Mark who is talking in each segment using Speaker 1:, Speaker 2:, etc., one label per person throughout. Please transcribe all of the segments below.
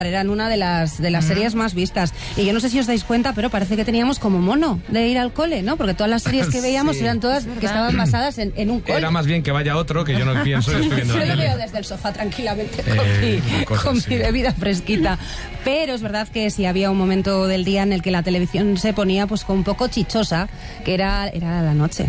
Speaker 1: Eran una de las series más vistas. Y yo no sé si os dais cuenta, pero parece que teníamos como mono de ir al cole, ¿no? Porque todas las series que veíamos eran todas que estaban basadas en un cole.
Speaker 2: Era más bien que vaya otro, que yo no pienso. Yo
Speaker 1: lo veo desde el sofá tranquilamente con mi bebida fresquita. Pero es verdad que sí había un momento del día en el que la televisión se ponía pues un poco chichosa, que era la noche.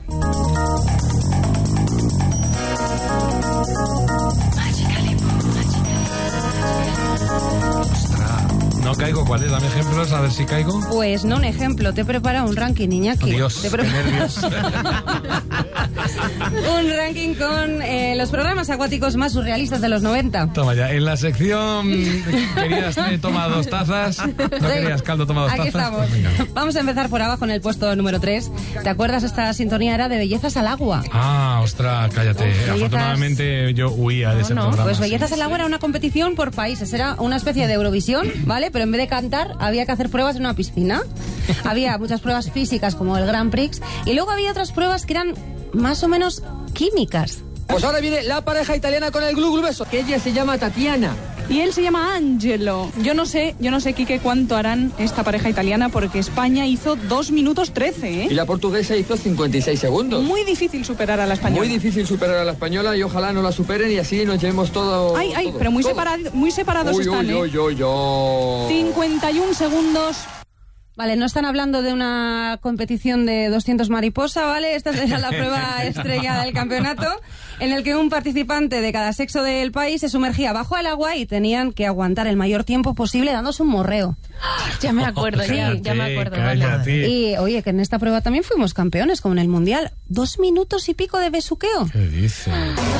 Speaker 2: No caigo, ¿cuál es? Dame ejemplos, a ver si caigo.
Speaker 1: Pues no un ejemplo, te he preparado un ranking, Iñaki.
Speaker 2: Dios, qué nervios.
Speaker 1: Un ranking con los programas acuáticos más surrealistas de los 90.
Speaker 2: Toma ya, en la sección querías toma 2 tazas, no querías caldo, toma 2 tazas.
Speaker 1: Aquí estamos.
Speaker 2: Pues
Speaker 1: vamos a empezar por abajo en el puesto número 3. ¿Te acuerdas? Esta sintonía era de Bellezas al Agua.
Speaker 2: Ostras, cállate. Afortunadamente yo huía de ese programa.
Speaker 1: Pues Bellezas al Agua era una competición por países, era una especie de Eurovisión, ¿vale? Pero en vez de cantar, había que hacer pruebas en una piscina. Había muchas pruebas físicas, como el Grand Prix, y luego había otras pruebas que eran más o menos químicas.
Speaker 3: Pues ahora viene la pareja italiana con el glu beso, que ella se llama Tatiana.
Speaker 4: Y él se llama Angelo. Yo no sé, Quique, cuánto harán esta pareja italiana, porque España hizo 2 minutos 13, ¿eh?
Speaker 3: Y la portuguesa hizo 56 segundos.
Speaker 4: Muy difícil superar a la española.
Speaker 3: Muy difícil superar a la española y ojalá no la superen y así nos llevemos todo.
Speaker 4: Ay,
Speaker 3: todo,
Speaker 4: pero muy,
Speaker 3: todo.
Speaker 4: muy separados están, ¿eh? 51 segundos.
Speaker 1: Vale, no están hablando de una competición de 200 mariposa, ¿vale? Esta era la prueba estrella del campeonato, en el que un participante de cada sexo del país se sumergía bajo el agua y tenían que aguantar el mayor tiempo posible dándose un morreo.
Speaker 5: Ya me acuerdo, ya me acuerdo. Vale.
Speaker 1: Y oye, que en esta prueba también fuimos campeones, como en el Mundial. 2 minutos y pico de besuqueo.
Speaker 2: ¿Qué dices?